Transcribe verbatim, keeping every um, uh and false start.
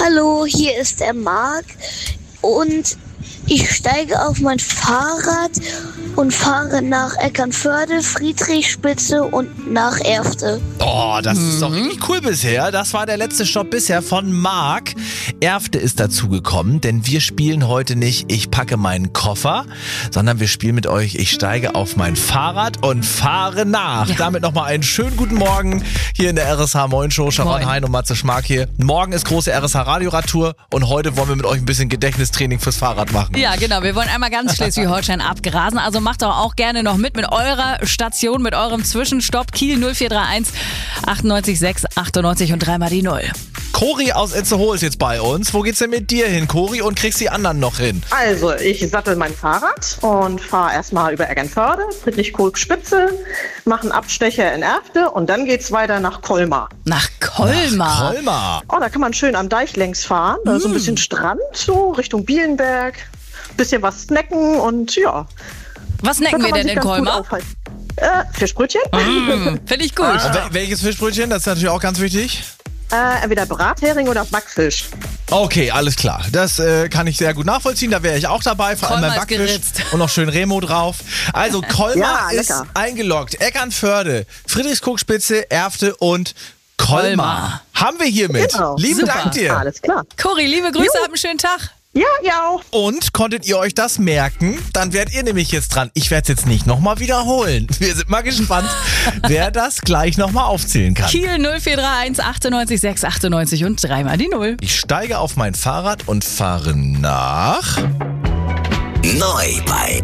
Hallo, hier ist der Marc und ich steige auf mein Fahrrad und fahre nach Eckernförde, Friedrichspitze und nach Erfte. Oh, das mhm. ist doch richtig cool bisher. Das war der letzte Stopp bisher von Marc. Erfte ist dazugekommen, denn wir spielen heute nicht Ich packe meinen Koffer, sondern wir spielen mit euch Ich steige auf mein Fahrrad und fahre nach. Ja. Damit nochmal einen schönen guten Morgen hier in der R S H Moin Show. Sharon Hein und Matze Schmark hier. Morgen ist große R S H Radioradtour und heute wollen wir mit euch ein bisschen Gedächtnistraining fürs Fahrrad machen. Ja, genau. Wir wollen einmal ganz Schleswig-Holstein abgrasen. Also macht doch auch gerne noch mit mit eurer Station, mit eurem Zwischenstopp. Kiel null vier drei eins achtundneunzig sechs achtundneunzig und dreimal die Null. Cori aus Itzehoe ist jetzt bei uns. Wo geht's denn mit dir hin, Cori? Und kriegst die anderen noch hin? Also, ich sattel mein Fahrrad und fahre erstmal über Eckernförde, Friedrich-Kohl-Spitze, mache einen Abstecher in Erfte und dann geht's weiter nach Colmar. Nach Colmar? Nach Colmar. Oh, da kann man schön am Deich längs fahren. Da ist so ein bisschen Strand, so Richtung Bielenberg. Bisschen was snacken und ja. Was snacken wir denn in Colmar? Äh, Fischbrötchen. Mm, Finde ich gut. Ah. Welches Fischbrötchen? Das ist natürlich auch ganz wichtig. Äh, entweder Brathering oder Backfisch. Okay, alles klar. Das äh, kann ich sehr gut nachvollziehen. Da wäre ich auch dabei. Vor allem beim Backfisch. Geritzt. Und noch schön Remo drauf. Also Colmar ja, ist eingeloggt. Eckernförde, Friedrichskoog-Spitze, Erfte und Colmar. Colmar. Haben wir hiermit. Genau. Lieben Super. Dank dir. Alles klar. Cori, liebe Grüße, habt einen schönen Tag. Ja, ja auch. Und konntet ihr euch das merken? Dann werdet ihr nämlich jetzt dran. Ich werde es jetzt nicht nochmal wiederholen. Wir sind mal gespannt, wer das gleich nochmal aufzählen kann. Kiel null vier drei eins achtundneunzig sechs achtundneunzig und dreimal die Null. Ich steige auf mein Fahrrad und fahre nach... Neu bei